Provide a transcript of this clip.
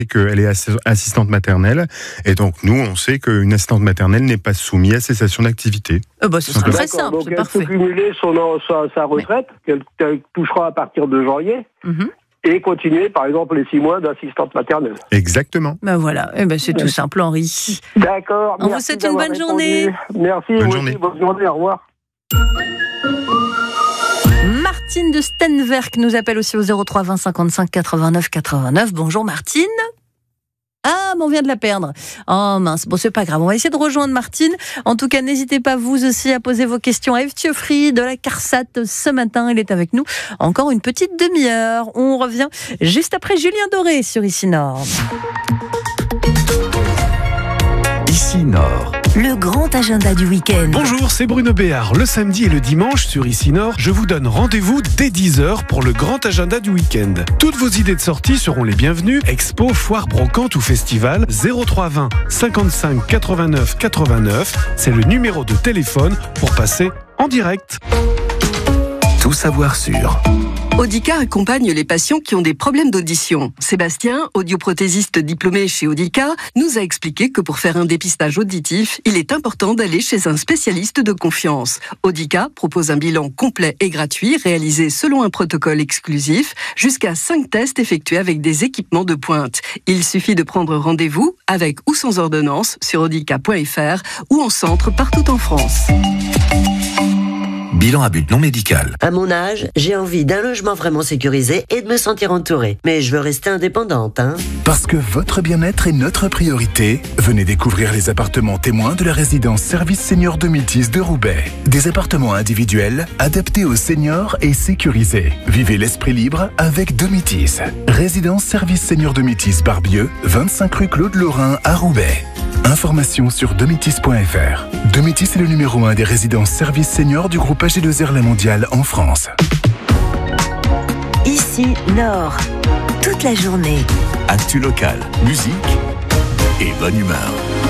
qu'elle est assistante maternelle. Et donc, nous, on sait qu'une assistante maternelle n'est pas soumise à cessation d'activité. Ce sera très simple, donc c'est elle parfait. peut cumuler sa retraite, qu'elle touchera à partir de janvier, et continuer, par exemple, les 6 mois d'assistante maternelle. Exactement. Voilà, c'est tout simple, Henri. D'accord. On vous souhaite une bonne journée. Merci. Bonne journée. Bonne journée, au revoir. Martine de Stenwerk nous appelle aussi au 03 20 55 89 89. Bonjour Martine. Ah, mais on vient de la perdre. Oh mince, bon c'est pas grave, on va essayer de rejoindre Martine. En tout cas, n'hésitez pas vous aussi à poser vos questions à Yves Thieuffry de la CARSAT ce matin. Il est avec nous encore une petite demi-heure. On revient juste après Julien Doré sur Ici Nord. Ici Nord. Le grand agenda du week-end. Bonjour, c'est Bruno Béard. Le samedi et le dimanche sur Ici Nord, je vous donne rendez-vous dès 10h pour le grand agenda du week-end. Toutes vos idées de sortie seront les bienvenues. Expo, foire, brocante ou festival. 03 20 55 89 89. C'est le numéro de téléphone pour passer en direct. Tout savoir sur Audica accompagne les patients qui ont des problèmes d'audition. Sébastien, audioprothésiste diplômé chez Audica, nous a expliqué que pour faire un dépistage auditif, il est important d'aller chez un spécialiste de confiance. Audica propose un bilan complet et gratuit, réalisé selon un protocole exclusif, jusqu'à 5 tests effectués avec des équipements de pointe. Il suffit de prendre rendez-vous, avec ou sans ordonnance, sur audica.fr ou en centre partout en France. bilan à but non médical. À mon âge, j'ai envie d'un logement vraiment sécurisé et de me sentir entourée. Mais je veux rester indépendante, Parce que votre bien-être est notre priorité, venez découvrir les appartements témoins de la résidence Service Senior 2010 de Roubaix. Des appartements individuels, adaptés aux seniors et sécurisés. Vivez l'esprit libre avec Domitis. Résidence Service Senior Domitis Barbieux, 25 rue Claude Lorrain à Roubaix. Informations sur domitis.fr. Domitis est le numéro 1 des résidences services seniors du groupe AG2R La Mondiale en France. Ici Nord. Toute la journée. Actu local, musique et bonne humeur.